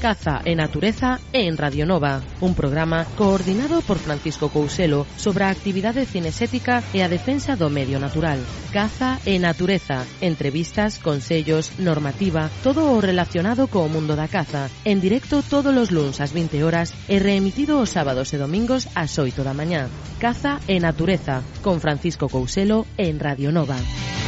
Caza e Natureza en Radio Nova, un programa coordinado por Francisco Couselo sobre a actividade cinesética e a defensa do medio natural. Caza e Natureza, entrevistas, consellos, normativa, todo o relacionado co mundo da caza, en directo todos os luns ás 20 horas e reemitido os sábados e domingos ás 8 da mañá. Caza e Natureza, con Francisco Couselo en Radio Nova.